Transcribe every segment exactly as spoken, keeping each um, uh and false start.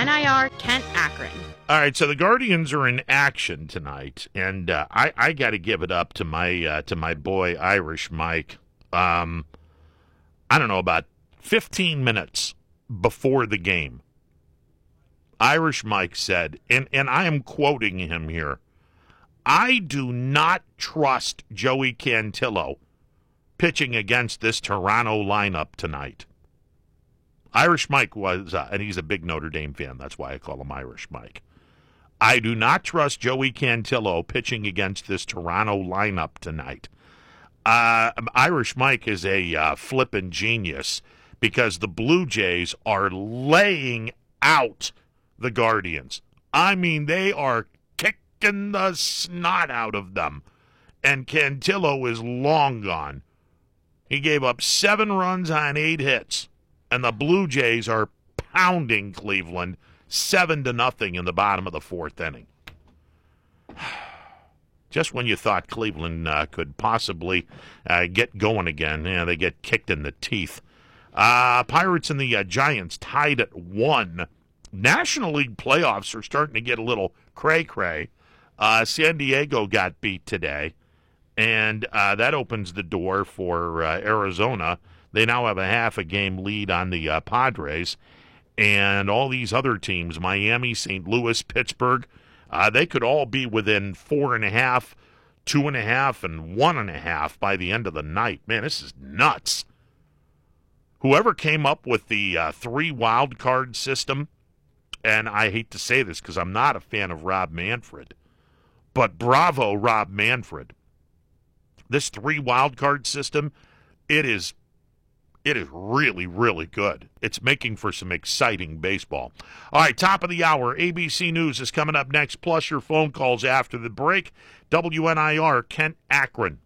N I R Kent Akron. All right, so the Guardians are in action tonight, and uh, I, I got to give it up to my uh, to my boy Irish Mike. Um, I don't know, about fifteen minutes before the game, Irish Mike said, and, and I am quoting him here, "I do not trust Joey Cantillo pitching against this Toronto lineup tonight." Irish Mike was, uh, and he's a big Notre Dame fan. That's why I call him Irish Mike. "I do not trust Joey Cantillo pitching against this Toronto lineup tonight." Uh, Irish Mike is a uh, flippin' genius because the Blue Jays are laying out the Guardians. I mean, they are kicking the snot out of them. And Cantillo is long gone. He gave up seven runs on eight hits. And the Blue Jays are pounding Cleveland seven to nothing in the bottom of the fourth inning. Just when you thought Cleveland uh, could possibly uh, get going again, yeah, they get kicked in the teeth. Uh, Pirates and the uh, Giants tied at one. National League playoffs are starting to get a little cray-cray. Uh, San Diego got beat today, and uh, that opens the door for uh, Arizona. They now have a half a game lead on the uh, Padres. And all these other teams, Miami, Saint Louis, Pittsburgh, uh, they could all be within four and a half, two and a half, and one and a half by the end of the night. Man, this is nuts. Whoever came up with the uh, three wild card system, and I hate to say this because I'm not a fan of Rob Manfred, but bravo, Rob Manfred. This three wild card system, it is It is really, really good. It's making for some exciting baseball. All right, top of the hour, A B C News is coming up next, plus your phone calls after the break. W N I R, Kent Akron.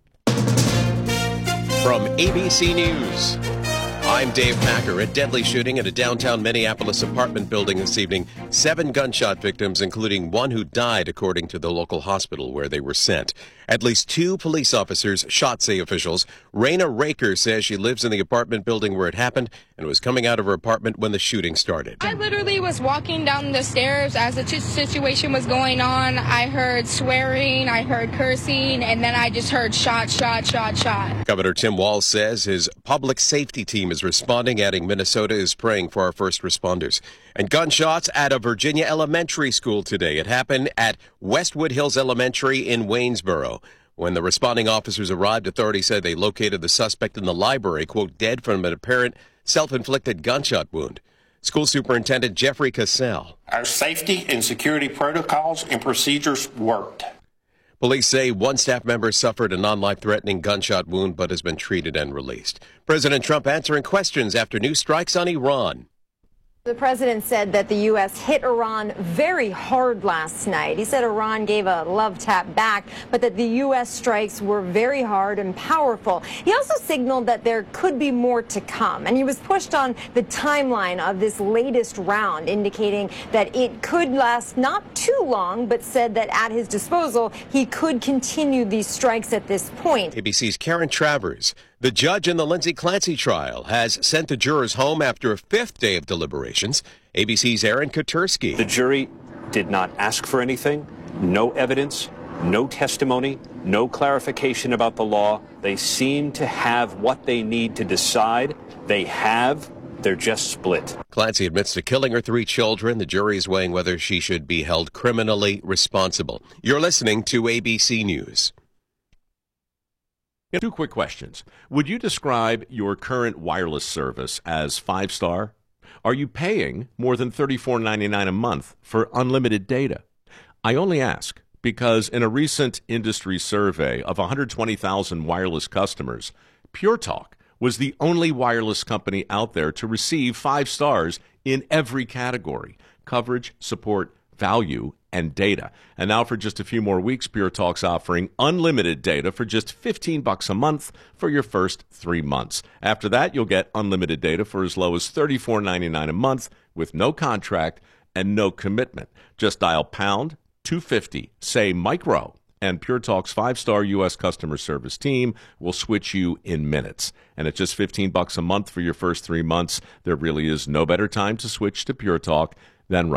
From A B C News, I'm Dave Packer. A deadly shooting in a downtown Minneapolis apartment building this evening. Seven gunshot victims, including one who died, according to the local hospital where they were sent. At least two police officers shot, say officials. Raina Raker says she lives in the apartment building where it happened and was coming out of her apartment when the shooting started. I literally was walking down the stairs as the t- situation was going on. I heard swearing, I heard cursing, and then I just heard shot, shot, shot, shot. Governor Tim Walz says his public safety team is responding, adding Minnesota is praying for our first responders. And gunshots at a Virginia elementary school today. It happened at Westwood Hills Elementary in Waynesboro. When the responding officers arrived, authorities said they located the suspect in the library, quote, dead from an apparent self-inflicted gunshot wound. School Superintendent Jeffrey Cassell. Our safety and security protocols and procedures worked. Police say one staff member suffered a non-life-threatening gunshot wound but has been treated and released. President Trump answering questions after new strikes on Iran. The president said that the U S hit Iran very hard last night. He said Iran gave a love tap back, but that the U S strikes were very hard and powerful. He also signaled that there could be more to come, and he was pushed on the timeline of this latest round, indicating that it could last not too long, but said that at his disposal, he could continue these strikes at this point. A B C's Karen Travers. The judge in the Lindsay Clancy trial has sent the jurors home after a fifth day of deliberations. A B C's Aaron Kotursky. The jury did not ask for anything, no evidence, no testimony, no clarification about the law. They seem to have what they need to decide. They have. They're just split. Clancy admits to killing her three children. The jury is weighing whether she should be held criminally responsible. You're listening to A B C News. Two quick questions. Would you describe your current wireless service as five-star? Are you paying more than thirty-four ninety-nine a month for unlimited data? I only ask because in a recent industry survey of one hundred twenty thousand wireless customers, Pure Talk was the only wireless company out there to receive five stars in every category: coverage, support, value, and data. And now for just a few more weeks, Pure Talk's offering unlimited data for just fifteen bucks a month for your first three months. After that, you'll get unlimited data for as low as thirty-four ninety-nine a month with no contract and no commitment. Just dial pound two fifty, say micro, and Pure Talk's five-star U S customer service team will switch you in minutes. And at just fifteen bucks a month for your first three months, there really is no better time to switch to Pure Talk than right